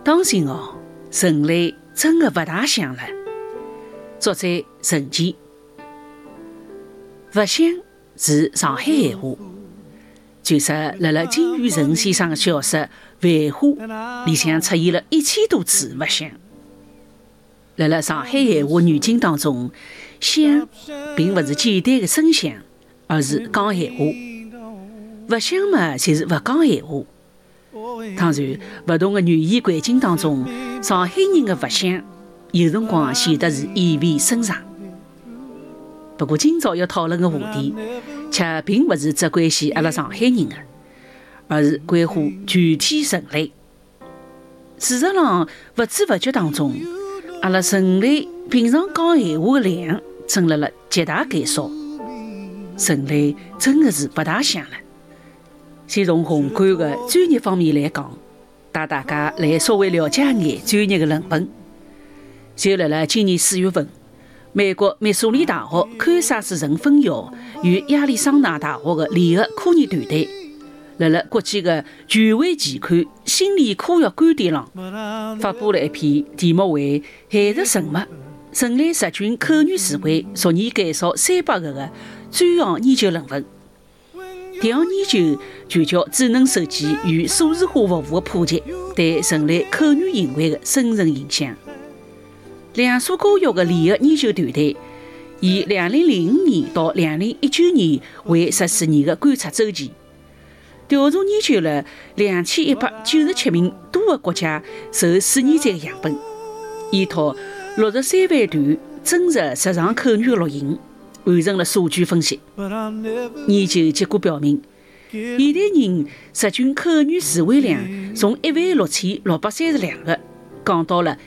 当心哦，人类真的不大像了。作者陈坚。勿像是上海闲话，据说辣金宇澄先生的小说《繁花》里向出现了1000多次勿像。辣上海闲话语境当中，像并勿是简单的声响，而是讲闲话。勿像嘛，就是勿讲闲话。当然，勿同的语言环境当中，上海人的勿像有辰光显得是意味深长。不过今朝要讨论的话题，却并不是只关系阿拉上海人的，而是关乎全体人类。事实上，不知不觉当中，阿拉人类平常讲闲话的量正辣极大减少。人类真的是不大像了。先从宏观的专业方面来讲，带大家来稍微了解一眼专业的论文。就辣今年4月份，美国密苏里大学堪萨斯城分校与亚利桑那大学的联合科研团队，辣国际的权威期刊《心理科学观点》上发布了一篇题目为“海蚀沉默：人类实菌口语词汇逐年减少300个”的专项研究论文。这项研究聚焦智能手机与数字化服务的普及对人类口语行为的深层影响。2所高校的联合研究团队以2005年到2019年为14年的观察周期，调查研究了2197名多个国家受试验者的样本，依托63万段真实日常口语的录音，完成了数据分析。研究结果表明，现代人实菌口语词汇量从16632个降到了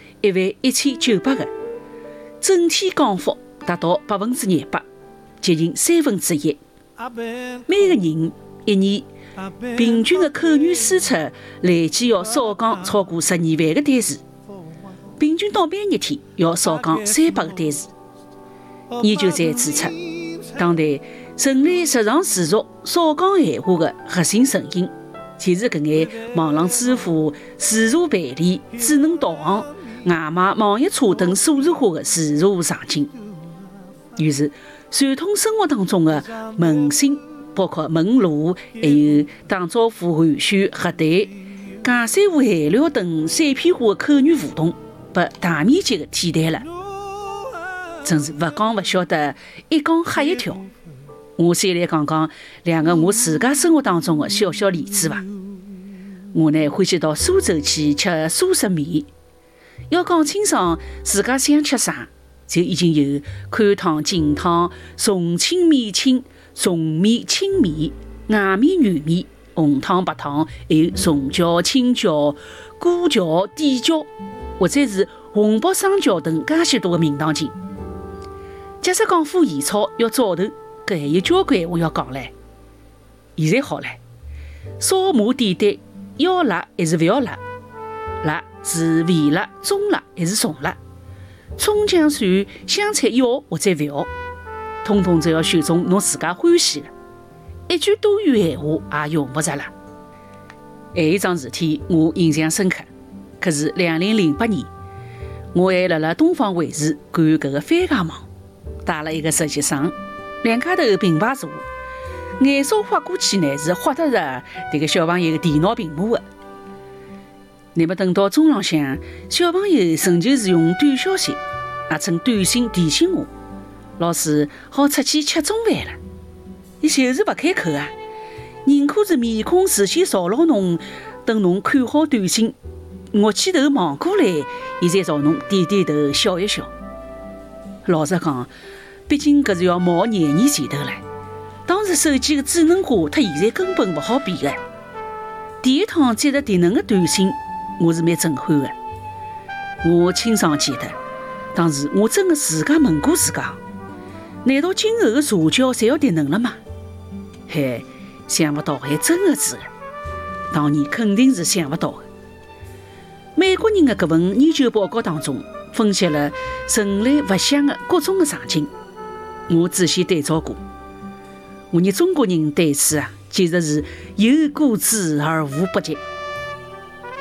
11900个，整体降幅达到200%，接近1/3。每个人一年平均的口语输出累计要少讲超过12万个单词，平均倒班一天要少讲300个单词。研究者指出，当代人类日常持续少讲闲话的核心成因，就是搿眼网络支付、自助办理、智能导航、外卖、网约车等数字化的自助场景。于是，传统生活当中的问询，包括问路，还有打招呼、寒暄、核对、讲三胡闲聊等碎片化的口语互动，被大面积的替代了。真是勿讲勿晓得，一讲吓一跳。我先来讲讲2个我自家生活当中的小小例子吧。我呢欢喜到苏州去吃苏式面，要讲清爽自家想吃啥，就已经有宽汤、紧汤、重清、面清、重面、轻面、硬面、软面、红汤、白汤，还有重椒、青椒、菇椒、底椒，或者是红卜双椒等介许多的名堂景。假使讲副盐炒要早头，搿还有交关闲话要讲唻。现在好唻，烧麻点点，要辣还是勿要辣？辣是微辣、中辣还是重辣？葱姜蒜香菜要或者勿要？统统只要选中侬自家欢喜的，一句多余闲话也用勿着了。还有一桩事体我印象深刻，可是2008年，我还辣东方卫视看搿个番茄网，带了一个实习生，2家头并排坐，眼梢划过去呢是划得着这个小朋友的电脑屏幕的。那么等到中浪向，小朋友仍旧是用短消息，也称短信提醒我，老师好出去吃中饭了。伊就是勿开口啊，宁可是面孔事先朝牢侬，等侬看好短信，抬起头望过来，伊才朝侬点点头笑一笑。老实讲，毕竟搿是要冒廿年前头了。当时手机的智能化，它现在根本勿好比的。第一趟接到电能的短信，我是蛮震撼的。我清爽记得，当时我真的自家问过自家，难道今后的社交侪要电能了吗？嘿，想不到还真的是的。当年肯定是想不到的。美国人的搿份研究报告当中，分析了人类勿像的各种的场景，我仔细对照过。我们中国人对此简直是有过之而无不及。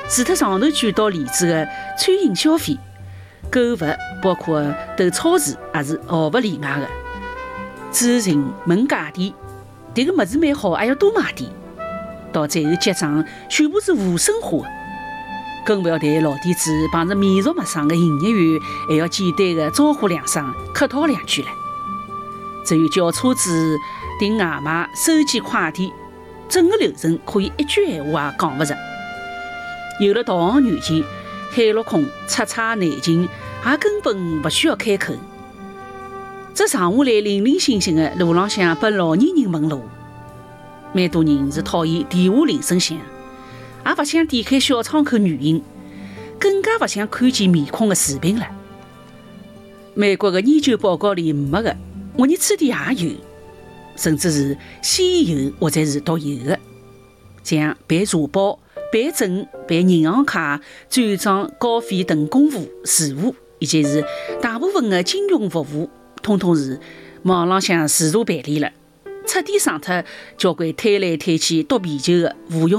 除脱上头举到例子的餐饮消费、购物，包括斗超市，也是毫不例外的。主人问价钿，迭个物事蛮好，还要多买点。到最后结账，全部是无声化的。更不要谈老底子碰着面熟陌生的营业员，还要简单的招呼两声、客套两句了。只有叫车子、订外卖、收件快递，整个流程可以一句闲话也讲不着。有了导航软件，海陆空出差南京也根本不需要开口。这上下来零零星星的路浪向拨老年人问路，蛮多人是讨厌电话铃声响，也不想点开小窗口语音，更加不想看见面孔的视频了。美国的研究报告里没的，我热词典也有，甚至是先有或者是独有的，像办茶保、办证、办银行卡、转账、交费等公务、事务，以及是大部分的金融服务，统统是网浪向自助办理了，彻底省脱交关推来推去夺啤酒的无用